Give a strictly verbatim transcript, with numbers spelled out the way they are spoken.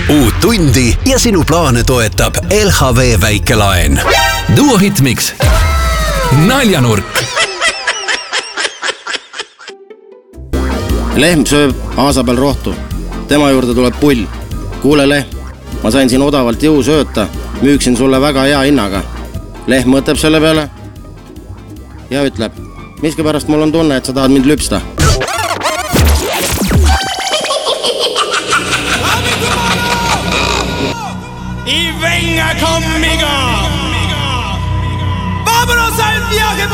Uut tundi ja sinu plaane toetab L H V väikelaen. Duo Hitmix. Naljanurk. Lehm sööb aasa peal rohtu. Tema juurde tuleb pull. Kuule Lehm, ma sain siin odavalt jõusööta. Müüksin sulle väga hea hinnaga. Lehm mõtleb selle peale ja ütleb, miskipärast mul on tunne, et sa tahad mind lüpsta. Y venga conmigo. Vámonos al viaje.